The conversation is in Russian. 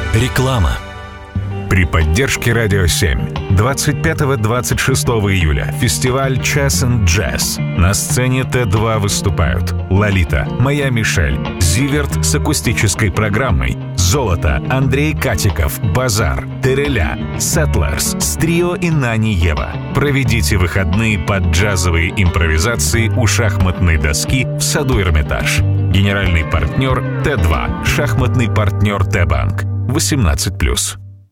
Реклама. При поддержке Радио 7 25-26 июля фестиваль Chess and Jazz. На сцене Т2 выступают Лолита, Моя Мишель, Зиверт с акустической программой, Золото, Андрей Катиков, Базар, Тереля, Settlers, Стрио и Нани Ева. Проведите выходные под джазовые импровизации у шахматной доски в саду Эрмитаж. Генеральный партнер Т2, шахматный партнер Т-банк. 18+.